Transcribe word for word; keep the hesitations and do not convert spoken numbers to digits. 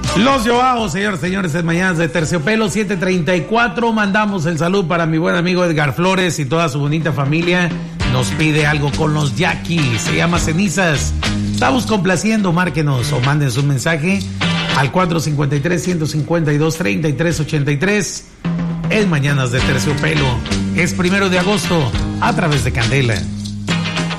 Los Joao, señores, señores, en Mañanas de Terciopelo, siete treinta y cuatro. Mandamos el saludo para mi buen amigo Edgar Flores y toda su bonita familia. Nos pide algo con los Jackie, se llama Cenizas. Estamos complaciendo, márquenos o manden su mensaje al cuatro cinco tres, uno cinco dos, tres tres ocho tres. En Mañanas de Terciopelo, es primero de agosto, a través de Candela.